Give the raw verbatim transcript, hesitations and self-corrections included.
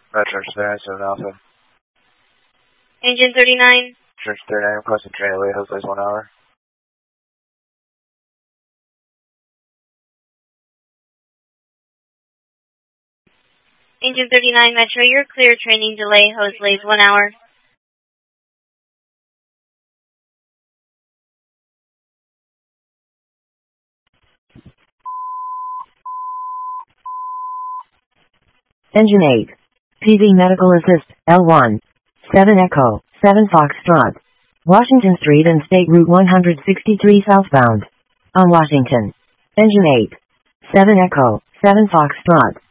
Metro thirty-nine, seven Alpha. Engine thirty-nine. Church thirty-nine, requesting train away, hopefully one hour. Engine thirty-nine, Metro, you're clear, training delay, hose lays one hour. Engine eight. P V Medical Assist, L one. seven Echo, seven Foxtrot. Washington Street and State Route one sixty-three southbound. On Washington. Engine eight. seven Echo, seven Foxtrot.